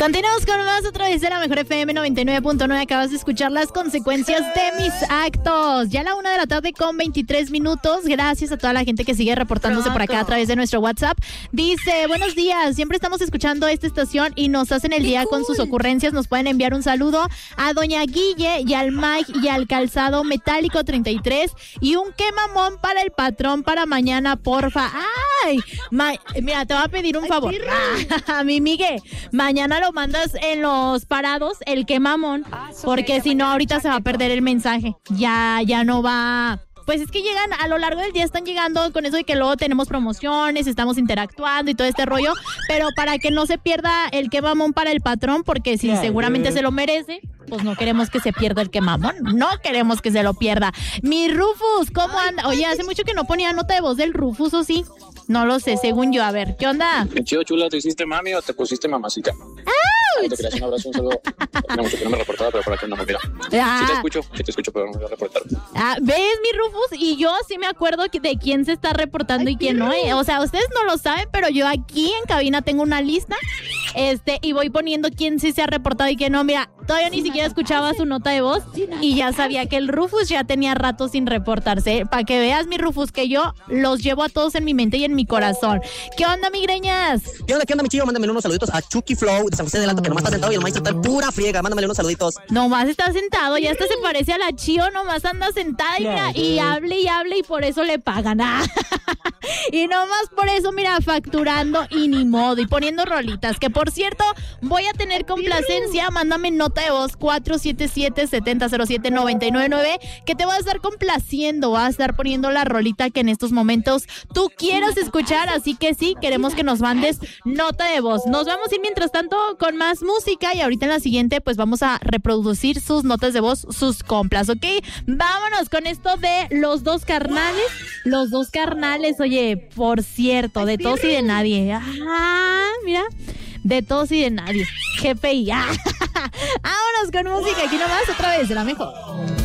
Continuamos con más otra vez de la Mejor FM 99.9. Acabas de escuchar las consecuencias de mis actos. Ya a la 1:23 p.m. Gracias a toda la gente que sigue reportándose por acá a través de nuestro WhatsApp. Dice, buenos días, siempre estamos escuchando esta estación y nos hacen el día con sus ocurrencias. Nos pueden enviar un saludo a Doña Guille y al Mike y al Calzado Metálico 33 y un quemamón para el patrón para mañana, porfa. Ay, mira, te voy a pedir un favor. A mi Miguel, mañana lo mandas en los parados, el quemamón, porque si no ahorita se va a perder el mensaje. Ya no va. Pues es que llegan a lo largo del día, están llegando con eso de que luego tenemos promociones, estamos interactuando y todo este rollo, pero para que no se pierda el quemamón para el patrón, porque si seguramente se lo merece, pues no queremos que se pierda el quemamón, no queremos que se lo pierda. Mi Rufus, ¿cómo anda? Oye, hace mucho que no ponía nota de voz del Rufus, ¿o sí? No lo sé, según yo. A ver, ¿qué onda? Qué chido, chula, ¿te hiciste mami o te pusiste mamacita? No te creas, un abrazo, un saludo. Tenía mucho que no me reportaba, pero por aquí no me mira. Sí te escucho, pero no me voy a reportar. ¿Ves, mi Rufus? Y yo sí me acuerdo de quién se está reportando y quién no. O sea, ustedes no lo saben, pero yo aquí en cabina tengo una lista y voy poniendo quién sí se ha reportado y quién no. Mira, todavía ni siquiera escuchaba su nota de voz y ya sabía que el Rufus ya tenía rato sin reportarse. Para que veas, mi Rufus, que yo los llevo a todos en mi mente y en mi corazón. ¿Qué onda, migreñas? ¿Qué onda, mi chido? Mándame unos saluditos a Chucky Flow de San José del Alto, que nomás está sentado y el maestro está pura friega. Mándame unos saluditos. Nomás está sentado, ya hasta se parece a la Chío, nomás anda sentada y hable y por eso le pagan. Y nomás por eso, mira, facturando y ni modo, y poniendo rolitas, que por cierto, voy a tener complacencia. Mándame nota de voz 477-7007-999, que te voy a estar complaciendo, voy a estar poniendo la rolita que en estos momentos tú quieras escuchar, así que sí, queremos que nos mandes nota de voz. Nos vamos a ir mientras tanto con más música y ahorita en la siguiente pues vamos a reproducir sus notas de voz, sus complas, ¿ok? Vámonos con esto de Los Dos Carnales. Los Dos Carnales, oye, por cierto, de todos y de nadie. Mira, de todos y de nadie. GPI. Vámonos con música aquí nomás, otra vez, de la mejor.